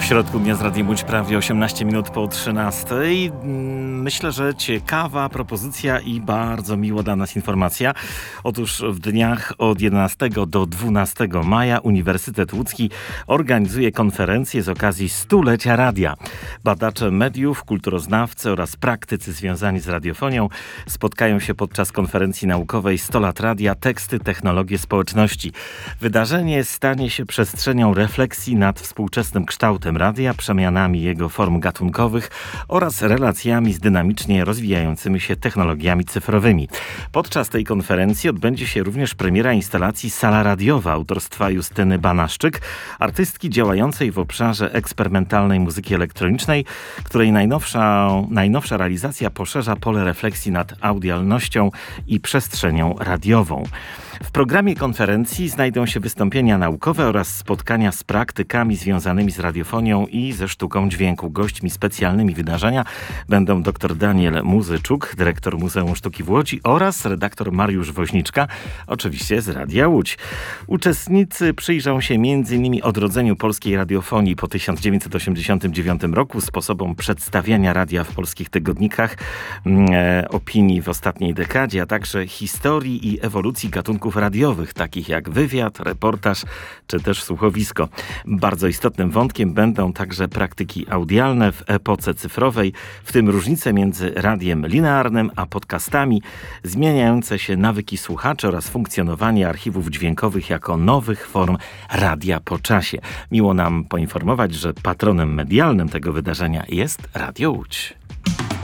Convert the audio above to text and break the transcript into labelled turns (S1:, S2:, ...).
S1: środku dnia z Radiem Łódź prawie 18 minut po 13. Myślę, że ciekawa propozycja i bardzo miło dla nas informacja. Otóż w dniach od 11 do 12 maja Uniwersytet Łódzki organizuje konferencję z okazji stulecia radia. Badacze mediów, kulturoznawcy oraz praktycy związani z radiofonią spotkają się podczas konferencji naukowej 100 lat radia, teksty, technologie społeczności. Wydarzenie stanie się przestrzenią refleksji nad współczesnym kształtem radia, przemianami jego form gatunkowych oraz relacjami z dynamicznie rozwijającymi się technologiami cyfrowymi. Podczas tej konferencji odbędzie się również premiera instalacji Sala Radiowa autorstwa Justyny Banaszczyk, artystki działającej w obszarze eksperymentalnej muzyki elektronicznej, której najnowsza realizacja poszerza pole refleksji nad audialnością i przestrzenią radiową. W programie konferencji znajdą się wystąpienia naukowe oraz spotkania z praktykami związanymi z radiofonią i ze sztuką dźwięku. Gośćmi specjalnymi wydarzenia będą dr Daniel Muzyczuk, dyrektor Muzeum Sztuki w Łodzi oraz redaktor Mariusz Woźniczka, oczywiście z Radia Łódź. Uczestnicy przyjrzą się m.in. odrodzeniu polskiej radiofonii po 1989 roku, sposobom przedstawiania radia w polskich tygodnikach, opinii w ostatniej dekadzie, a także historii i ewolucji gatunków radiowych, takich jak wywiad, reportaż czy też słuchowisko. Bardzo istotnym wątkiem będą także praktyki audialne w epoce cyfrowej, w tym różnice między radiem linearnym a podcastami, zmieniające się nawyki słuchaczy oraz funkcjonowanie archiwów dźwiękowych jako nowych form radia po czasie. Miło nam poinformować, że patronem medialnym tego wydarzenia jest Radio Łódź.